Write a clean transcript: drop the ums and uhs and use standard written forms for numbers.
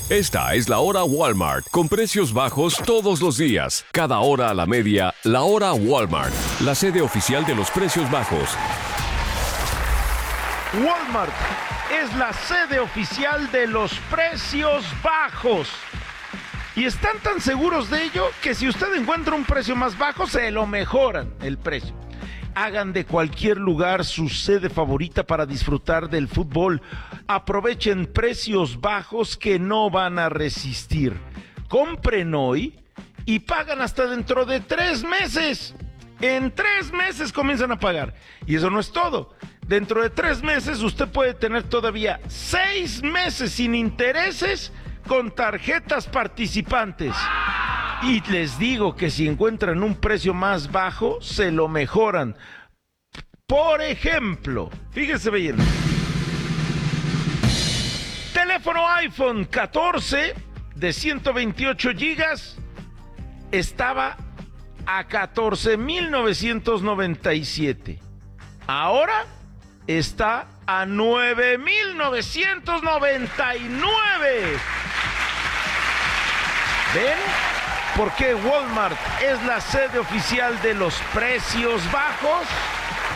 Esta es la hora Walmart, con precios bajos todos los días. Cada hora a la media, la hora Walmart, la sede oficial de los precios bajos. Walmart es la sede oficial de los precios bajos. Y están tan seguros de ello que si usted encuentra un precio más bajo, se lo mejoran el precio. Hagan de cualquier lugar su sede favorita para disfrutar del fútbol. Aprovechen precios bajos que no van a resistir. Compren hoy y pagan hasta dentro de 3 meses. En 3 meses comienzan a pagar. Y eso no es todo. Dentro de 3 meses usted puede tener todavía 6 meses sin intereses con tarjetas participantes. Y les digo que si encuentran un precio más bajo, se lo mejoran. Por ejemplo, fíjense bien. Teléfono iPhone 14 de 128 gigas estaba a 14,997. Ahora está a 9,999. ¿Ven? ¿Por qué Walmart es la sede oficial de los precios bajos?